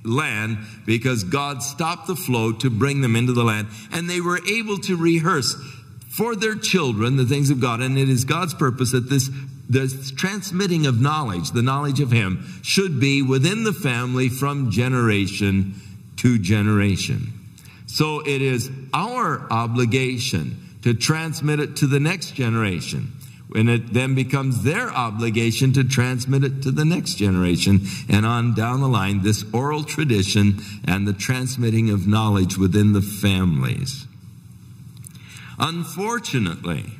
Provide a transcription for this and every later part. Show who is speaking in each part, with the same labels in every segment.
Speaker 1: land because God stopped the flow to bring them into the land. And they were able to rehearse for their children the things of God. And it is God's purpose that this transmitting of knowledge, the knowledge of Him, should be within the family from generation to generation. So it is our obligation to transmit it to the next generation. And it then becomes their obligation to transmit it to the next generation and on down the line, this oral tradition and the transmitting of knowledge within the families. Unfortunately,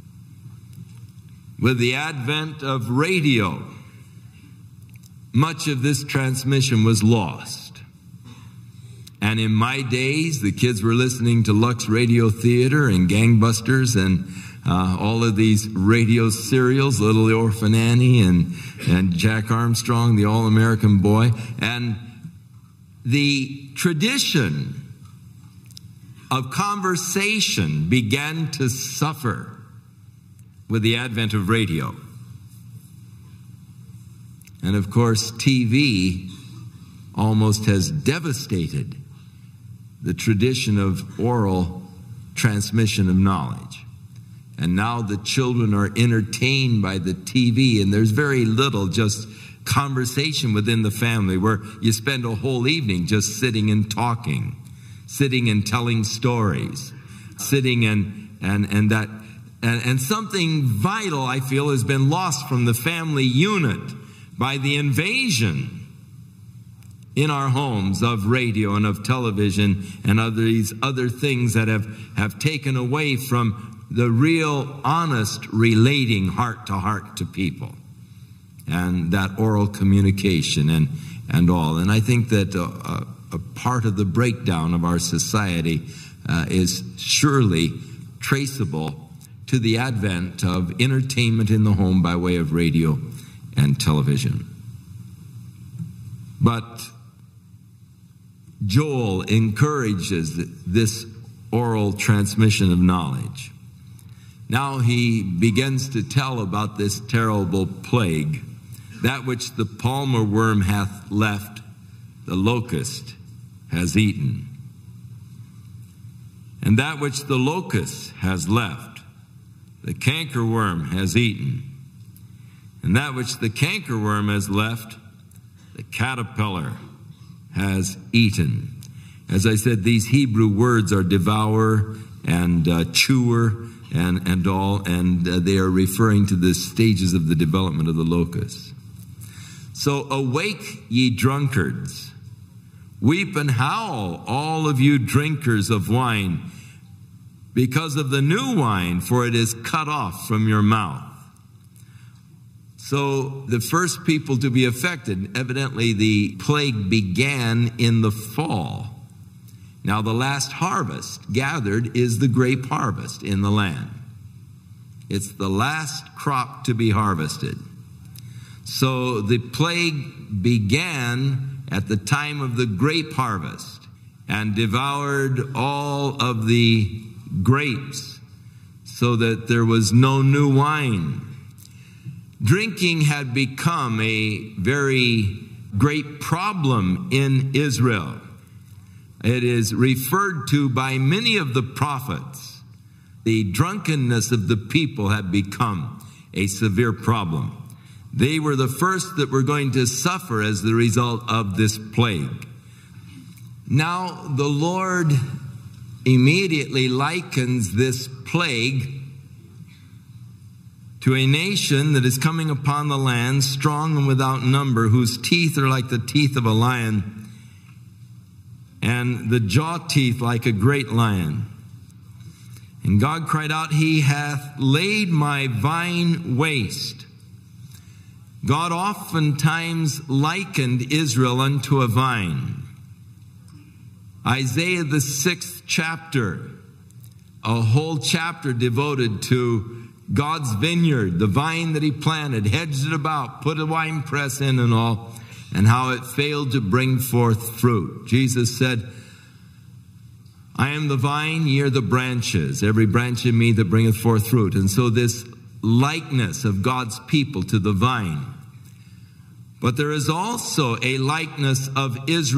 Speaker 1: with the advent of radio, much of this transmission was lost. And in my days, the kids were listening to Lux Radio Theater and Gangbusters and all of these radio serials, Little Orphan Annie and Jack Armstrong, the All-American Boy. And the tradition of conversation began to suffer with the advent of radio. And of course, TV almost has devastated the tradition of oral transmission of knowledge. And now the children are entertained by the TV, and there's very little just conversation within the family where you spend a whole evening just sitting and talking, sitting and telling stories, sitting and something vital, I feel, has been lost from the family unit by the invasion in our homes of radio and of television and these other things that have taken away from the real, honest relating heart to heart to people and that oral communication and all. And I think that a part of the breakdown of our society is surely traceable to the advent of entertainment in the home by way of radio and television. But Joel encourages this oral transmission of knowledge. Now he begins to tell about this terrible plague, that which the palmer worm hath left, the locust has eaten. And that which the locust has left, the cankerworm has eaten. And that which the cankerworm has left, the caterpillar has eaten. As I said, these Hebrew words are devourer and chewer and all, and they are referring to the stages of the development of the locust. So awake, ye drunkards, weep and howl, all of you drinkers of wine, because of the new wine, for it is cut off from your mouth. So the first people to be affected, evidently the plague began in the fall. Now the last harvest gathered is the grape harvest in the land. It's the last crop to be harvested. So the plague began at the time of the grape harvest and devoured all of the grapes so that there was no new wine. Drinking had become a very great problem in Israel. It is referred to by many of the prophets. The drunkenness of the people had become a severe problem. They were the first that were going to suffer as the result of this plague. Now the Lord immediately likens this plague to a nation that is coming upon the land, strong and without number, whose teeth are like the teeth of a lion, and the jaw teeth like a great lion. And God cried out, He hath laid my vine waste. God oftentimes likened Israel unto a vine. Isaiah, the 6th chapter, a whole chapter devoted to God's vineyard, the vine that He planted, hedged it about, put a wine press in and all, and how it failed to bring forth fruit. Jesus said, I am the vine, ye are the branches. Every branch in me that bringeth forth fruit. And so this likeness of God's people to the vine. But there is also a likeness of Israel